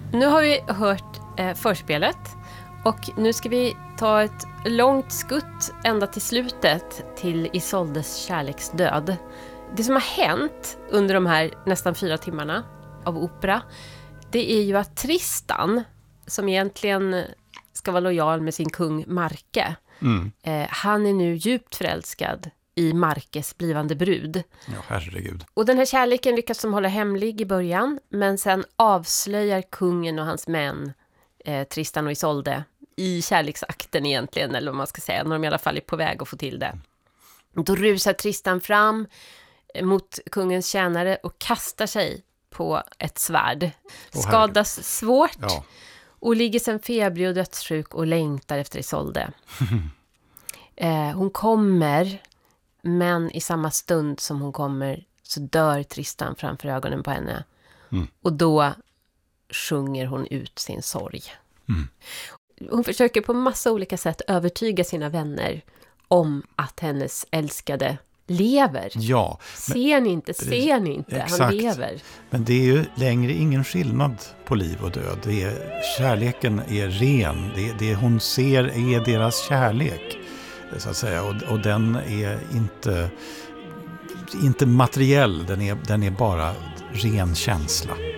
Nu har vi hört förspelet och nu ska vi ta ett långt skutt ända till slutet till Isoldes kärleksdöd. Det som har hänt under de här nästan 4 timmarna av opera, det är ju att Tristan, som egentligen ska vara lojal med sin kung Marke, han är nu djupt förälskad i Markes blivande brud. Ja, herregud. Och den här kärleken lyckas de hålla hemlig i början, men sen avslöjar kungen och hans män Tristan och Isolde i kärleksakten egentligen, eller vad man ska säga, när de i alla fall är på väg att få till det. Då rusar Tristan fram mot kungens tjänare och kastar sig på ett svärd. Skadas svårt och ligger sen febrig och dödssjuk och längtar efter Isolde. Hon kommer, men i samma stund som hon kommer så dör Tristan framför ögonen på henne. Och då sjunger hon ut sin sorg. Hon försöker på massa olika sätt övertyga sina vänner om att hennes älskade lever. Ja. Ser ni inte? Exakt. Han lever. Men det är ju längre ingen skillnad på liv och död. Kärleken är ren. Det hon ser är deras kärlek, så att säga. Och den är inte materiell. Den är bara ren känsla.